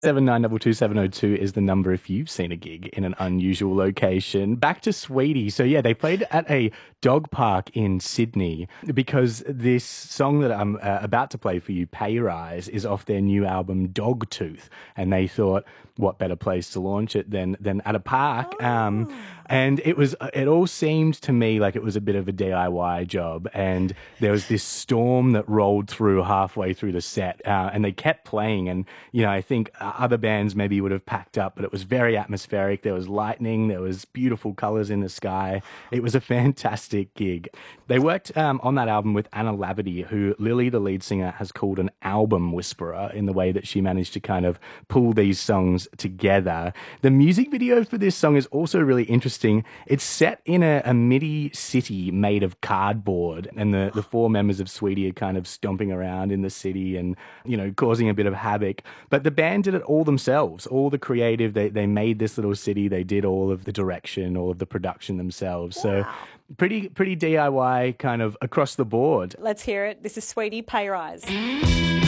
7922702 is the number if you've seen a gig in an unusual location. Back to Sweetie. So yeah, they played at a dog park in Sydney because this song that I'm about to play for you, Pay Rise, is off their new album Dogtooth, and they thought, what better place to launch it than at a park? And it all seemed to me like it was a bit of a DIY job, and there was this storm that rolled through halfway through the set, and they kept playing, and I think other bands maybe would have packed up, but it was very atmospheric. There was lightning, there was beautiful colors in the sky. It was a fantastic gig. They worked on that album with Anna Lavity, who Lily, the lead singer, has called an album whisperer in the way that she managed to kind of pull these songs together. The music video for this song is also really interesting. It's set in a MIDI city made of cardboard, and the four members of Sweetie are kind of stomping around in the city and, causing a bit of havoc. But the band did it all themselves, all the creative. They made this little city. They did all of the direction, all of the production themselves. Wow. So pretty DIY kind of across the board. Let's hear it. This is Sweetie, Pay Rise.